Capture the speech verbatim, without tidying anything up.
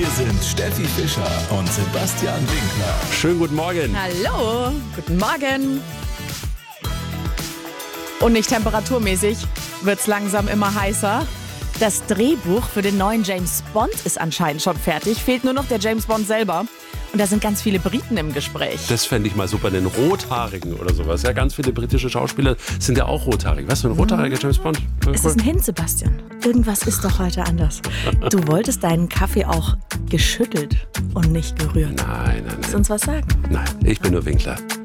sind Steffi Fischer und Sebastian Winkler. Schönen guten Morgen. Hallo, guten Morgen. Und nicht temperaturmäßig wird's langsam immer heißer. Das Drehbuch für den neuen James Bond ist anscheinend schon fertig. Fehlt nur noch der James Bond selber. Und da sind ganz viele Briten im Gespräch. Das fände ich mal super, den Rothaarigen oder sowas. Ja, ganz viele britische Schauspieler sind ja auch rothaarig. Was für ein rothaariger James Bond? Es ist ein Hint, Sebastian. Irgendwas ist doch heute anders. Du wolltest deinen Kaffee auch geschüttelt und nicht gerührt. Nein, nein, Willst du nein. uns was sagen? Nein, ich bin nur Winkler.